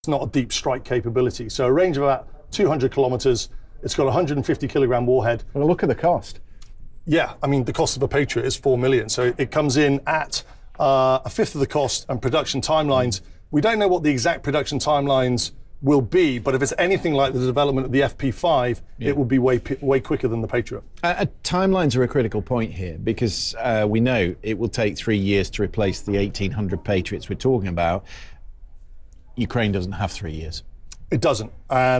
not a deep strike capability. So a range of about 200 kilometers. It's got a 150 kilogram warhead. Well, look at the cost. Yeah, I mean, the cost of a Patriot is 4 million. So it comes in at a fifth of the cost, and production timelines. We don't know what the exact production timelines will be, but if it's anything like the development of the FP5, it will be way quicker than the Patriot. Timelines are a critical point here, because we know it will take 3 years to replace the 1,800 Patriots we're talking about. Ukraine doesn't have 3 years. It doesn't. And